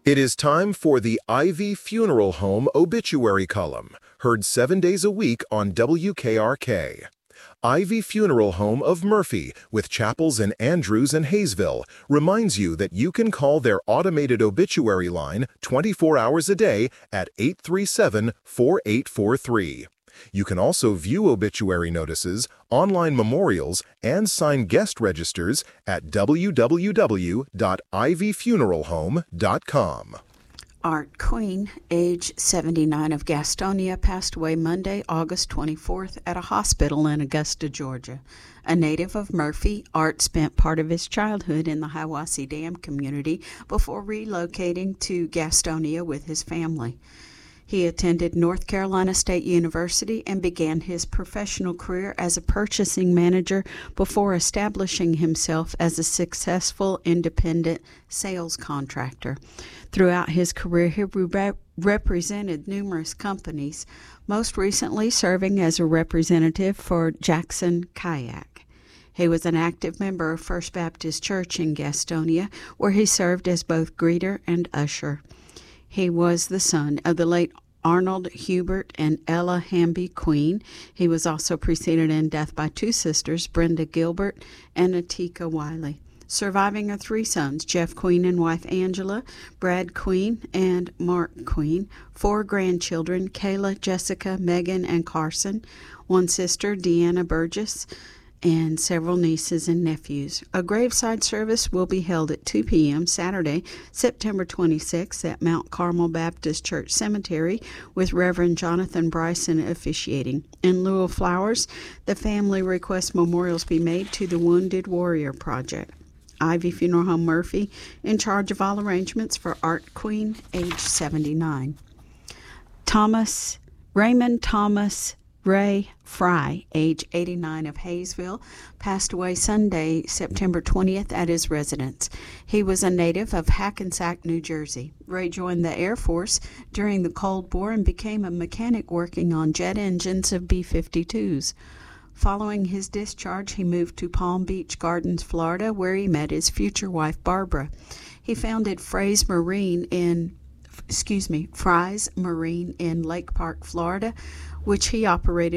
It is time for the Ivy Funeral Home obituary column, heard 7 days a week on WKRK. Ivy Funeral Home of Murphy, with chapels in Andrews and Hayesville, reminds you that you can call their automated obituary line 24 hours a day at 837-4843. You can also view obituary notices, online memorials, and sign guest registers at www.ivyfuneralhome.com. Art Queen, age 79, of Gastonia, passed away Monday, August 24th at a hospital in Augusta, Georgia. A native of Murphy, Art spent part of his childhood in the Hiwassee Dam community before relocating to Gastonia with his family. He attended North Carolina State University and began his professional career as a purchasing manager before establishing himself as a successful independent sales contractor. Throughout his career, he represented numerous companies, most recently serving as a representative for Jackson Kayak. He was an active member of First Baptist Church in Gastonia, where he served as both greeter and usher. He was the son of the late Arnold Hubert and Ella Hamby Queen. He was also preceded in death by two sisters, Brenda Gilbert and Atika Wiley. Surviving are three sons, Jeff Queen and wife Angela, Brad Queen and Mark Queen, four grandchildren, Kayla, Jessica, Megan, and Carson, one sister, Deanna Burgess, and several nieces and nephews. A graveside service will be held at 2 p.m. Saturday, September 26th at Mount Carmel Baptist Church Cemetery, with Reverend Jonathan Bryson officiating. In lieu of flowers, the family requests memorials be made to the Wounded Warrior Project. Ivy Funeral Home Murphy, in charge of all arrangements for Art Queen, age 79. Raymond Thomas Ray Fry, age 89, of Hayesville, passed away Sunday, September 20th at his residence. He was a native of Hackensack, New Jersey. Ray joined the Air Force during the Cold War and became a mechanic working on jet engines of B-52s. Following his discharge, he moved to Palm Beach Gardens, Florida, where he met his future wife, Barbara. He founded Fry's Marine in Lake Park, Florida, which he operated